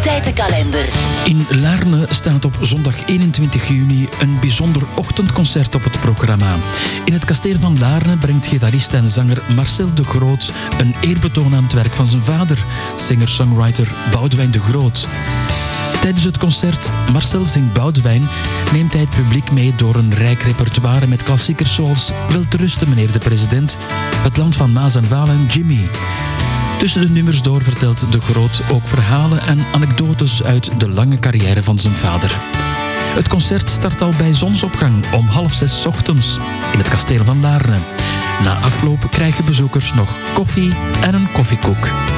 activiteitenkalender. In Laarne staat op zondag 21 juni een bijzonder ochtendconcert op het programma. In het kasteel van Laarne brengt gitarist en zanger Marcel de Groot een eerbetoon aan het werk van zijn vader, singer-songwriter Boudewijn de Groot. Tijdens het concert Marcel zingt Boudewijn neemt hij het publiek mee door een rijk repertoire met klassiekers zoals Welterusten, meneer de president, Het land van Maas en Waal en Jimmy. Tussen de nummers door vertelt de Groot ook verhalen en anekdotes uit de lange carrière van zijn vader. Het concert start al bij zonsopgang om 5:30 ochtends in het kasteel van Laarne. Na afloop krijgen bezoekers nog koffie en een koffiekoek.